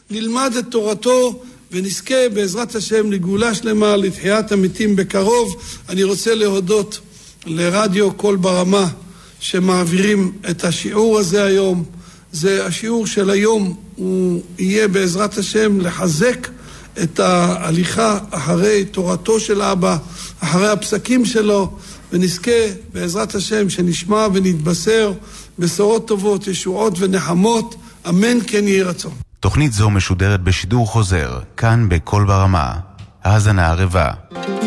נלמד את תורתו ונזכה בעזרת השם לגאולה שלמה, לתחיית המתים בקרוב. אני רוצה להודות לרדיו קול ברמה שמעבירים את השיעור הזה היום. זה השיעור של היום, הוא יהיה בעזרת השם לחזק את ההליכה אחרי תורתו של אבא, אחרי הפסקים שלו, ונזכה בעזרת השם שנשמע ונתבשר בשורות טובות, ישועות ונחמות. אמן כן יהי רצון. תוכנית זו משודרת בשידור חוזר, כאן בקול ברמה. האזנה ערבה.